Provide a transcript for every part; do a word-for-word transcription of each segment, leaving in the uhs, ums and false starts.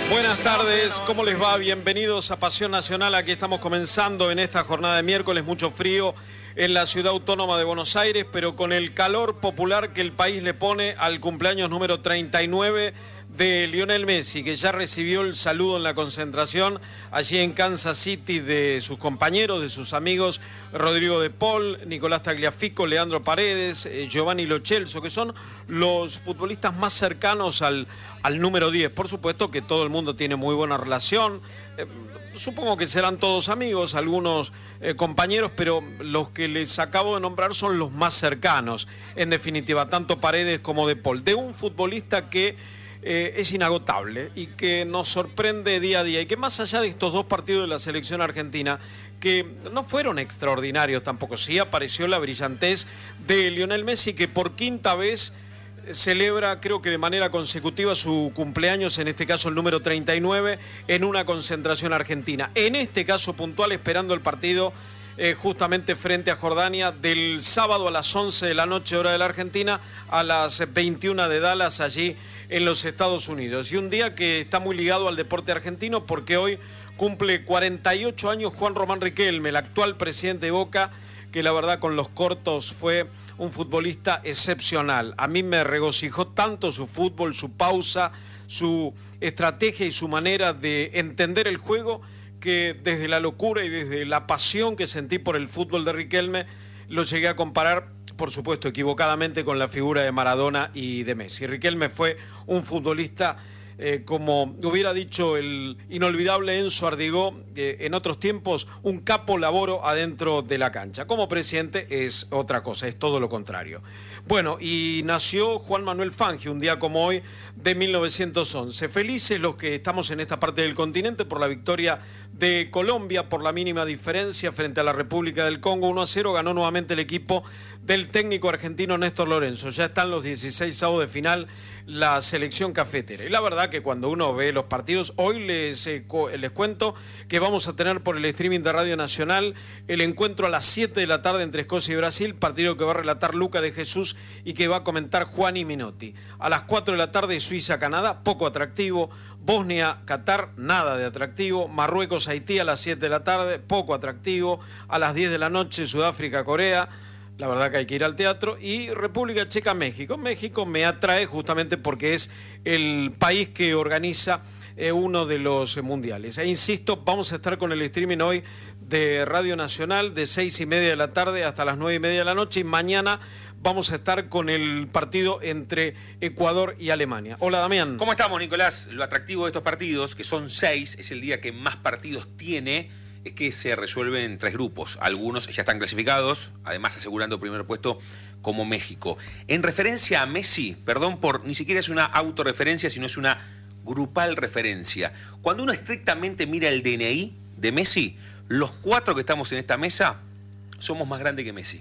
Buenas tardes, ¿cómo les va? Bienvenidos a Pasión Nacional. Aquí estamos comenzando en esta jornada de miércoles, mucho frío en la ciudad autónoma de Buenos Aires, pero con el calor popular que el país le pone al cumpleaños número treinta y nueve de Lionel Messi, que ya recibió el saludo en la concentración allí en Kansas City de sus compañeros, de sus amigos Rodrigo de Paul, Nicolás Tagliafico, Leandro Paredes, eh, Giovanni Lo Celso, que son los futbolistas más cercanos al, al número diez. Por supuesto que todo el mundo tiene muy buena relación, eh, supongo que serán todos amigos, algunos eh, compañeros, pero los que les acabo de nombrar son los más cercanos, en definitiva, tanto Paredes como de Paul, de un futbolista que Eh, es inagotable y que nos sorprende día a día, y que más allá de estos dos partidos de la selección argentina, que no fueron extraordinarios tampoco, sí apareció la brillantez de Lionel Messi, que por quinta vez celebra, creo que de manera consecutiva, su cumpleaños, en este caso el número treinta y nueve, en una concentración argentina, en este caso puntual, esperando el partido Eh, justamente frente a Jordania del sábado a las once de la noche, hora de la Argentina, a las veintiuna de Dallas, allí en los Estados Unidos. Y un día que está muy ligado al deporte argentino, porque hoy cumple cuarenta y ocho años Juan Román Riquelme, el actual presidente de Boca, que la verdad con los cortos fue un futbolista excepcional. A mí me regocijó tanto su fútbol, su pausa, su estrategia y su manera de entender el juego, que desde la locura y desde la pasión que sentí por el fútbol de Riquelme, lo llegué a comparar, por supuesto equivocadamente, con la figura de Maradona y de Messi. Riquelme fue un futbolista, eh, como hubiera dicho el inolvidable Enzo Ardigó, eh, en otros tiempos, un capo laboro adentro de la cancha. Como presidente es otra cosa, es todo lo contrario. Bueno, y nació Juan Manuel Fangio, un día como hoy, de mil novecientos once. Felices los que estamos en esta parte del continente por la victoria de Colombia por la mínima diferencia frente a la República del Congo. uno a cero ganó nuevamente el equipo del técnico argentino Néstor Lorenzo. Ya están los dieciséis avos de final la selección cafetera. Y la verdad que cuando uno ve los partidos, hoy les, eh, les cuento que vamos a tener por el streaming de Radio Nacional el encuentro a las siete de la tarde entre Escocia y Brasil, partido que va a relatar Luca de Jesús y que va a comentar Juani Minotti. A las cuatro de la tarde Suiza-Canadá, poco atractivo. Bosnia-Qatar, nada de atractivo. Marruecos-Haití a las siete de la tarde, poco atractivo. A las diez de la noche Sudáfrica-Corea, la verdad que hay que ir al teatro. Y República Checa-México. México me atrae justamente porque es el país que organiza eh, uno de los mundiales. E insisto, vamos a estar con el streaming hoy de Radio Nacional de seis y media de la tarde hasta las nueve y media de la noche, y mañana vamos a estar con el partido entre Ecuador y Alemania. Hola, Damián. ¿Cómo estamos, Nicolás? Lo atractivo de estos partidos, que son seis, es el día que más partidos tiene, es que se resuelven en tres grupos. Algunos ya están clasificados, además asegurando primer puesto, como México. En referencia a Messi, perdón por, ni siquiera es una autorreferencia, sino es una grupal referencia. Cuando uno estrictamente mira el D N I de Messi, los cuatro que estamos en esta mesa somos más grandes que Messi.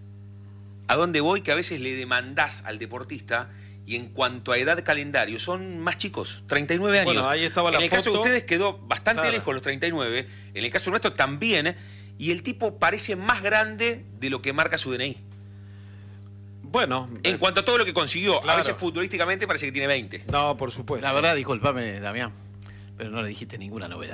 ¿A dónde voy? Que a veces le demandás al deportista y en cuanto a edad calendario son más chicos, treinta y nueve años. Bueno, ahí estaba la En el foto. caso de ustedes quedó bastante Claro. lejos los treinta y nueve, en el caso nuestro también, y el tipo parece más grande de lo que marca su D N I. Bueno, En eh, cuanto a todo lo que consiguió, claro. a veces futbolísticamente parece que tiene veinte. no, por supuesto. La verdad, discúlpame, Damián, pero no le dijiste ninguna novedad.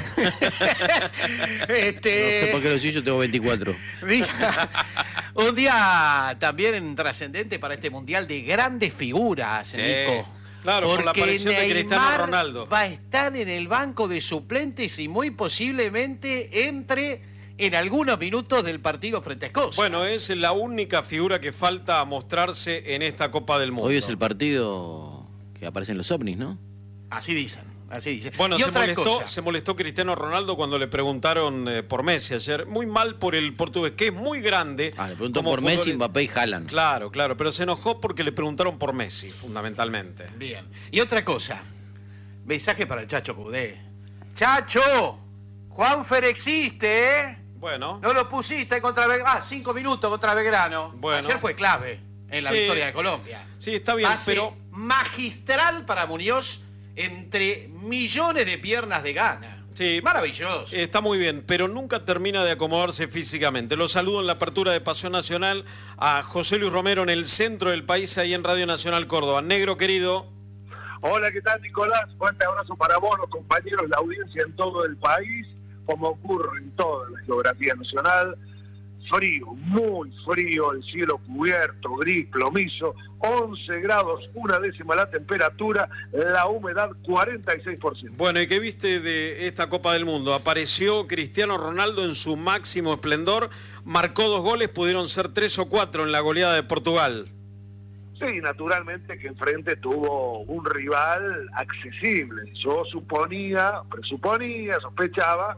este, No sé por qué lo sé, yo tengo veinticuatro. Día- un día también trascendente para este mundial de grandes figuras, Sí. Nico. Claro, por la Porque aparición de Cristiano Neymar Ronaldo. va a estar en el banco de suplentes y muy posiblemente entre en algunos minutos del partido frente a Escocia. Bueno, es la única figura que falta mostrarse en esta Copa del Mundo. Hoy es el partido que aparecen los ovnis, ¿no? Así dicen, así dicen. Bueno, y se otra molestó, cosa, se molestó Cristiano Ronaldo cuando le preguntaron eh, por Messi ayer. Muy mal por el portugués, que es muy grande. Ah, le preguntó como por Messi, futbolista. Mbappé y Haaland. Claro, claro, pero se enojó porque le preguntaron por Messi, fundamentalmente. bien. Y otra cosa, mensaje para el Chacho Cudé. ¡Chacho! Juanfer existe, ¿eh? Bueno, No lo pusiste contra Belgrano. Ah, cinco minutos contra Belgrano. Bueno. Ayer fue clave en la Sí. victoria de Colombia. sí, está bien, Pase pero magistral para Muñoz entre millones de piernas de gana. Sí. Maravilloso. está muy bien, pero nunca termina de acomodarse físicamente. Lo saludo en la apertura de Pasión Nacional a José Luis Romero en el centro del país, ahí en Radio Nacional Córdoba. Negro querido. Hola, ¿qué tal, Nicolás? Fuerte abrazo para vos, los compañeros, la audiencia en todo el país, como ocurre en toda la geografía nacional. Frío, muy frío, el cielo cubierto, gris, plomizo, once grados, una décima la temperatura, la humedad cuarenta y seis por ciento. Bueno, ¿y qué viste de esta Copa del Mundo? Apareció Cristiano Ronaldo en su máximo esplendor, marcó dos goles, pudieron ser tres o cuatro en la goleada de Portugal. Sí, naturalmente que enfrente tuvo un rival accesible. Yo suponía, presuponía, sospechaba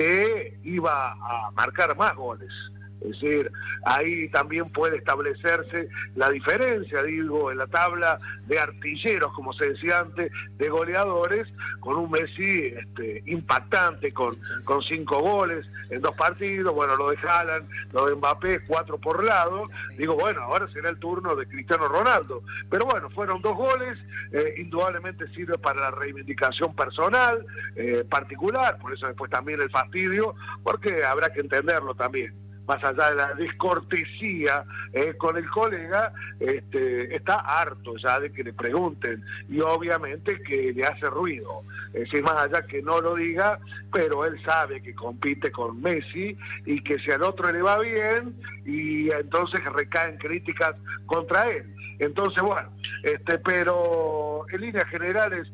que iba a marcar más goles. Es decir, ahí también puede establecerse la diferencia, digo, en la tabla de artilleros, como se decía antes, de goleadores, con un Messi este, impactante, con, con cinco goles en dos partidos, bueno, lo de Haaland, lo de Mbappé, cuatro por lado. Digo, bueno, ahora será el turno de Cristiano Ronaldo. Pero bueno, fueron dos goles, eh, indudablemente sirve para la reivindicación personal, eh, particular, por eso después también el fastidio, porque habrá que entenderlo también. Más allá de la descortesía eh, con el colega, este, está harto ya de que le pregunten, y obviamente que le hace ruido. Es decir, más allá que no lo diga, pero él sabe que compite con Messi y que si al otro le va bien, y entonces recaen críticas contra él. Entonces, bueno, este, pero en líneas generales,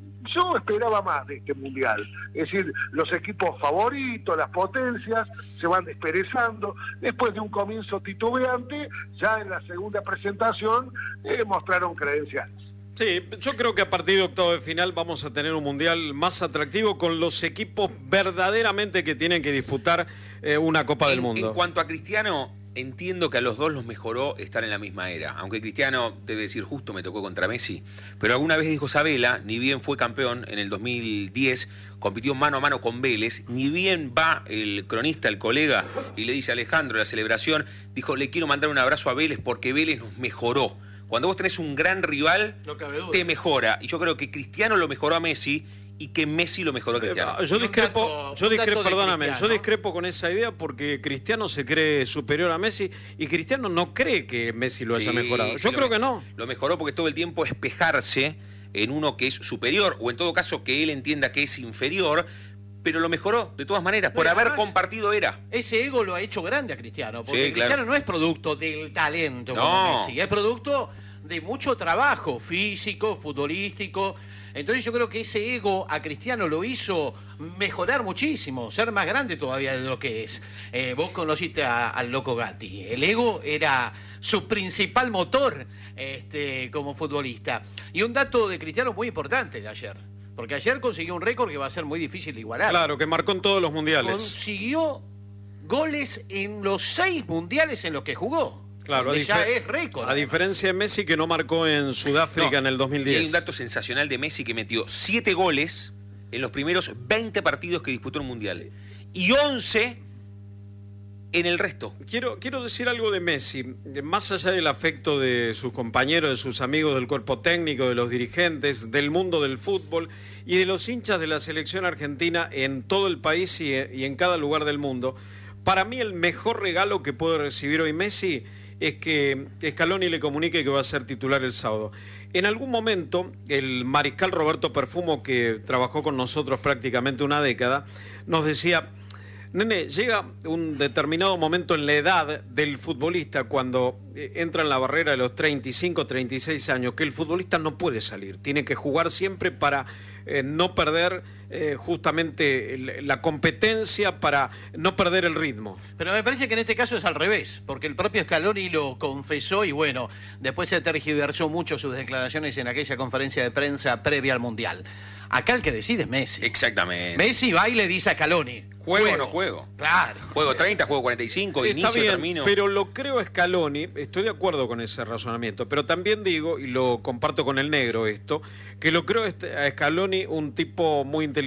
yo esperaba más de este mundial, es decir, los equipos favoritos, las potencias, se van desperezando, después de un comienzo titubeante, ya en la segunda presentación eh, mostraron credenciales. Sí, yo creo que a partir de octavo de final vamos a tener un mundial más atractivo con los equipos verdaderamente que tienen que disputar eh, una Copa en, del Mundo. En cuanto a Cristiano, entiendo que a los dos los mejoró estar en la misma era, aunque Cristiano, debe decir, justo me tocó contra Messi, pero alguna vez dijo Sabela, ni bien fue campeón en el dos mil diez, compitió mano a mano con Vélez, ni bien va el cronista, el colega, y le dice a Alejandro, la celebración, dijo, le quiero mandar un abrazo a Vélez porque Vélez nos mejoró. Cuando vos tenés un gran rival, no cabe duda, te mejora, y yo creo que Cristiano lo mejoró a Messi, y que Messi lo mejoró a Cristiano. Yo discrepo, dato, yo discrepo, perdóname, Cristiano. yo discrepo con esa idea porque Cristiano se cree superior a Messi y Cristiano no cree que Messi lo haya Sí, mejorado. Yo sí, creo lo que no. Lo mejoró porque todo el tiempo espejarse en uno que es superior, o en todo caso que él entienda que es inferior, pero lo mejoró de todas maneras, por No, haber además, compartido era. Ese ego lo ha hecho grande a Cristiano, porque Sí, Cristiano claro. no es producto del talento No. como Messi, es producto de mucho trabajo físico, futbolístico. Entonces yo creo que ese ego a Cristiano lo hizo mejorar muchísimo, ser más grande todavía de lo que es. Eh, vos conociste a- al Loco Gatti. El ego era su principal motor este, como futbolista. Y un dato de Cristiano muy importante de ayer, porque ayer consiguió un récord que va a ser muy difícil de igualar. Claro, que marcó en todos los mundiales. Consiguió goles en los seis mundiales en los que jugó. Claro, a, donde ya difer- es récord. a diferencia de Messi que no marcó en Sudáfrica No, en el dos mil y diez. hay un dato sensacional de Messi que metió siete goles en los primeros veinte partidos que disputó el Mundial y once en el resto. Quiero, quiero decir algo de Messi, más allá del afecto de sus compañeros, de sus amigos del cuerpo técnico, de los dirigentes, del mundo del fútbol y de los hinchas de la selección argentina en todo el país y, y en cada lugar del mundo. Para mí el mejor regalo que puede recibir hoy Messi es que Scaloni le comunique que va a ser titular el sábado. En algún momento, el mariscal Roberto Perfumo, que trabajó con nosotros prácticamente una década, nos decía, nene, llega un determinado momento en la edad del futbolista cuando entra en la barrera de los treinta y cinco, treinta y seis años, que el futbolista no puede salir, tiene que jugar siempre para eh, no perder eh, justamente el, la competencia, para no perder el ritmo. Pero me parece que en este caso es al revés, porque el propio Scaloni lo confesó y bueno, después se tergiversó mucho sus declaraciones en aquella conferencia de prensa previa al Mundial. Acá el que decide es Messi. Exactamente. Messi va y le dice a Scaloni, ¿Juego o no juego? Claro. Juego treinta, juego cuarenta y cinco, Está inicio, bien, termino. pero lo creo a Scaloni, estoy de acuerdo con ese razonamiento, pero también digo, y lo comparto con el negro esto, que lo creo a Scaloni un tipo muy inteligente.